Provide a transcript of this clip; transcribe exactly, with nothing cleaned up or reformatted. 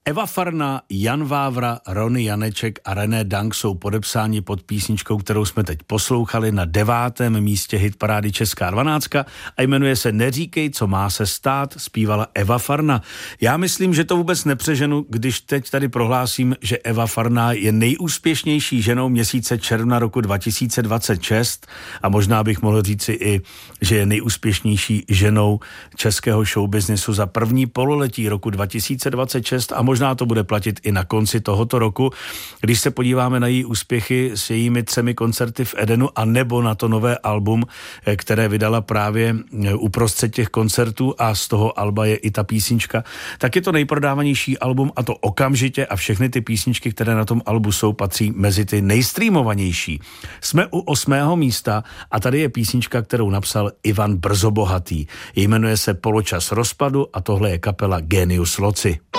Eva Farna, Jan Vávra, Rony Janeček a René Dank jsou podepsáni pod písničkou, kterou jsme teď poslouchali na devátém místě hitparády Česká dvanáctka a jmenuje se Neříkej, co má se stát, zpívala Eva Farna. Já myslím, že to vůbec nepřeženu, když teď tady prohlásím, že Eva Farna je nejúspěšnější ženou měsíce června roku dva tisíce dvacet šest a možná bych mohl říci i, že je nejúspěšnější ženou českého showbiznesu za první pololetí roku dva tisíce dvacet šest a možná to bude platit i na konci tohoto roku, když se podíváme na její úspěchy s jejími třemi koncerty v Edenu a nebo na to nové album, které vydala právě uprostřed těch koncertů a z toho alba je i ta písnička, tak je to nejprodávanější album a to okamžitě a všechny ty písničky, které na tom albu jsou, patří mezi ty nejstreamovanější. Jsme u osmého místa a tady je písnička, kterou napsal Ivan Brzobohatý. Jmenuje se Poločas rozpadu a tohle je kapela Genius Loci.